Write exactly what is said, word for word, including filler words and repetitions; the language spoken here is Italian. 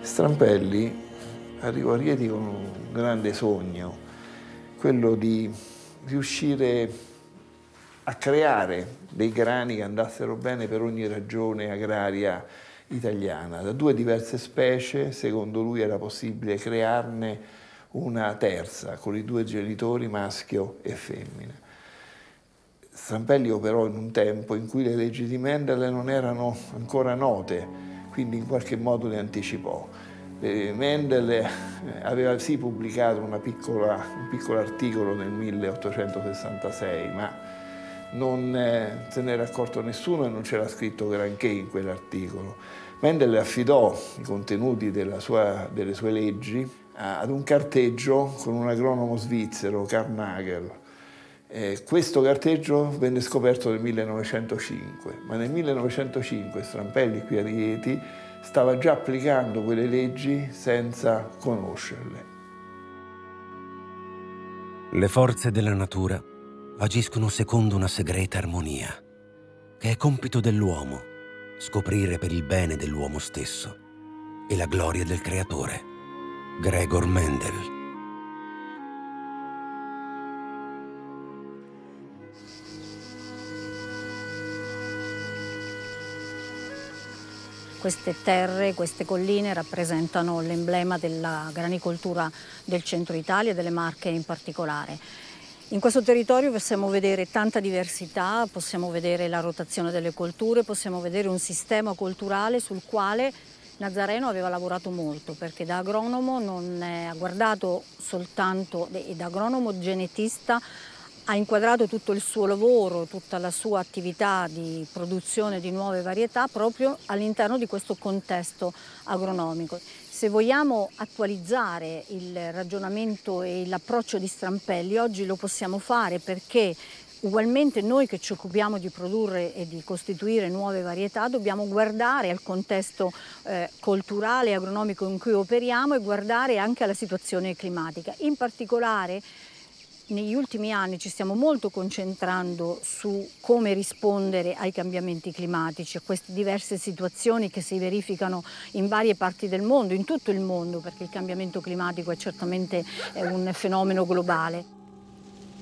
Strampelli arrivò a Rieti con un grande sogno, quello di riuscire a creare dei grani che andassero bene per ogni regione agraria italiana. Da due diverse specie, secondo lui era possibile crearne una terza, con i due genitori, maschio e femmina. Strampelli operò in un tempo in cui le leggi di Mendel non erano ancora note, quindi in qualche modo le anticipò. Mendel aveva sì pubblicato una piccola, un piccolo articolo nel milleottocentosessantasei, ma non eh, se n'era accorto nessuno e non c'era scritto granché in quell'articolo. Mendel affidò i contenuti della sua, delle sue leggi ad un carteggio con un agronomo svizzero, Karl Nagel. Eh, questo carteggio venne scoperto nel millenovecentocinque, ma nel millenovecentocinque Strampelli qui a Rieti stava già applicando quelle leggi senza conoscerle. Le forze della natura agiscono secondo una segreta armonia, che è compito dell'uomo scoprire per il bene dell'uomo stesso e la gloria del creatore. Gregor Mendel. Queste terre, queste colline rappresentano l'emblema della granicoltura del centro Italia e delle Marche in particolare. In questo territorio possiamo vedere tanta diversità, possiamo vedere la rotazione delle colture, possiamo vedere un sistema colturale sul quale Nazareno aveva lavorato molto, perché da agronomo non ha guardato soltanto, e da agronomo genetista ha inquadrato tutto il suo lavoro, tutta la sua attività di produzione di nuove varietà proprio all'interno di questo contesto agronomico. Se vogliamo attualizzare il ragionamento e l'approccio di Strampelli, oggi lo possiamo fare perché ugualmente noi che ci occupiamo di produrre e di costituire nuove varietà dobbiamo guardare al contesto eh, culturale e agronomico in cui operiamo e guardare anche alla situazione climatica. In particolare negli ultimi anni ci stiamo molto concentrando su come rispondere ai cambiamenti climatici, a queste diverse situazioni che si verificano in varie parti del mondo, in tutto il mondo, perché il cambiamento climatico è certamente un fenomeno globale.